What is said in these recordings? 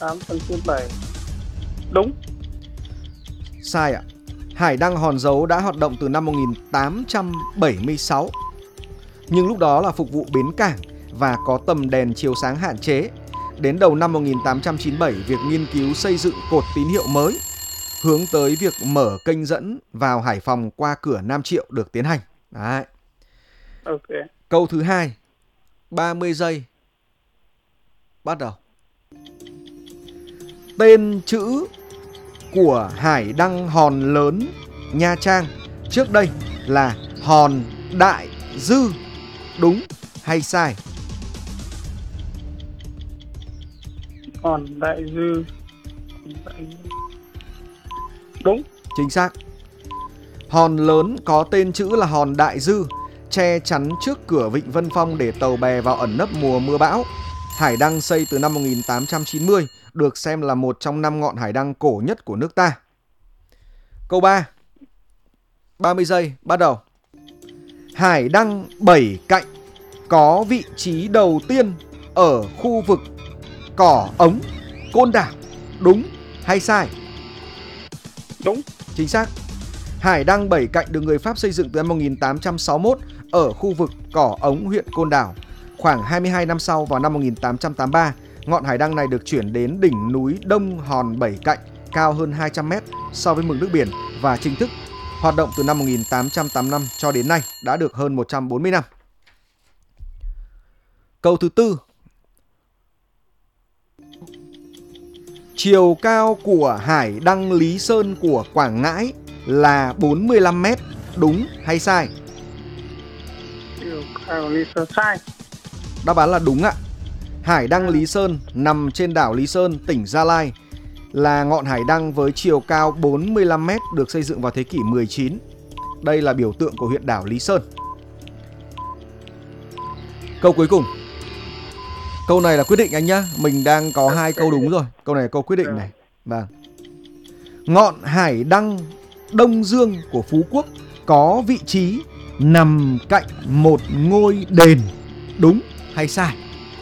1897. Đúng. Sai ạ. Hải đăng Hòn Dấu đã hoạt động từ năm 1876. Nhưng lúc đó là phục vụ bến cảng và có tầm đèn chiếu sáng hạn chế. Đến đầu năm 1897, việc nghiên cứu xây dựng cột tín hiệu mới hướng tới việc mở kênh dẫn vào Hải Phòng qua cửa Nam Triệu được tiến hành. Đấy. Ok. Câu thứ 2, 30 giây. Bắt đầu. Tên chữ của hải đăng Hòn Lớn Nha Trang trước đây là Hòn Đại Dư. Đúng hay sai? Hòn Đại Dư. Đúng. Chính xác. Hòn lớn có tên chữ là Hòn Đại Dư, che chắn trước cửa Vịnh Vân Phong để tàu bè vào ẩn nấp mùa mưa bão. Hải đăng xây từ năm 1890, được xem là một trong 5 ngọn hải đăng cổ nhất của nước ta. Câu 3, 30 giây, bắt đầu. Hải đăng 7 cạnh có vị trí đầu tiên ở khu vực Cỏ Ống, Côn Đảo. Đúng hay sai? Đúng. Chính xác. Hải đăng 7 cạnh được người Pháp xây dựng từ năm 1861 ở khu vực Cỏ Ống, huyện Côn Đảo. Khoảng 22 năm sau, vào năm 1883, ngọn hải đăng này được chuyển đến đỉnh núi Đông Hòn 7 cạnh, cao hơn 200 m so với mực nước biển và chính thức hoạt động từ năm 1885 cho đến nay, đã được hơn 140 năm. Câu thứ tư. Chiều cao của hải đăng Lý Sơn của Quảng Ngãi là 45 m. Đúng hay sai? Chiều cao Lý Sơn. Sai. Đáp án là đúng ạ. Hải đăng Lý Sơn nằm trên đảo Lý Sơn, tỉnh Gia Lai, là ngọn hải đăng với chiều cao 45 m, được xây dựng vào thế kỷ 19. Đây là biểu tượng của huyện đảo Lý Sơn. Câu cuối cùng. Câu này là quyết định anh nhá. Mình đang có 2 câu đúng rồi. Câu này là câu quyết định này. Vâng. Ngọn hải đăng Đông Dương của Phú Quốc có vị trí nằm cạnh một ngôi đền. Đúng hay sai?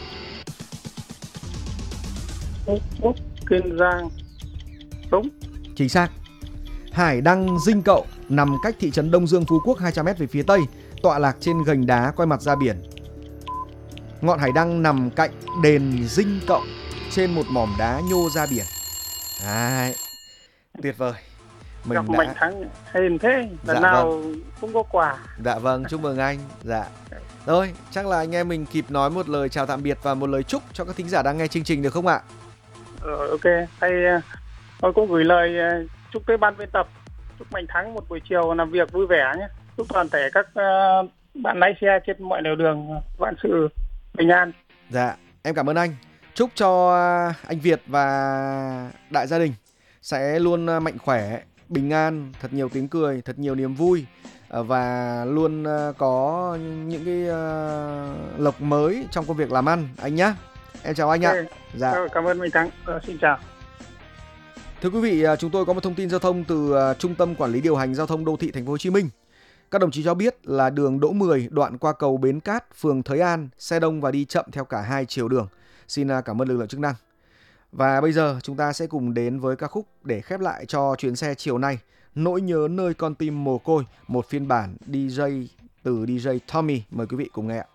Phú Quốc, Kiên Giang. Đúng. Chính xác. Hải đăng Dinh Cậu nằm cách thị trấn Đông Dương, Phú Quốc 200 m về phía tây, tọa lạc trên gành đá quay mặt ra biển. Ngọn hải đăng nằm cạnh đền Dinh Cậu trên một mỏm đá nhô ra biển. Đấy. Tuyệt vời. Mình Gặp Mạnh Thắng hên thế. Lần nào cũng có quà. Dạ vâng, chúc mừng anh. Dạ. Rồi, chắc là anh em mình kịp nói một lời chào tạm biệt và một lời chúc cho các thính giả đang nghe chương trình được không ạ? Ok. Tôi cũng gửi lời chúc tới ban biên tập. Chúc Mạnh Thắng một buổi chiều làm việc vui vẻ nhé. Chúc toàn thể các bạn lái xe trên mọi nẻo đường vạn sự bình an. Dạ, em cảm ơn anh. Chúc cho anh Việt và đại gia đình sẽ luôn mạnh khỏe, bình an, thật nhiều tiếng cười, thật nhiều niềm vui và luôn có những cái lộc mới trong công việc làm ăn anh nhé. Em chào anh ạ. Dạ. Cảm ơn Mạnh Thắng. Xin chào. Thưa quý vị, chúng tôi có một thông tin giao thông từ Trung tâm Quản lý điều hành giao thông đô thị Thành phố Hồ Chí Minh. Các đồng chí cho biết là đường Đỗ 10 đoạn qua cầu Bến Cát, phường Thới An, xe đông và đi chậm theo cả hai chiều đường. Xin cảm ơn lực lượng chức năng. Và bây giờ chúng ta sẽ cùng đến với ca khúc để khép lại cho chuyến xe chiều nay, Nỗi nhớ nơi con tim mồ côi, một phiên bản DJ từ DJ Tommy. Mời quý vị cùng nghe ạ.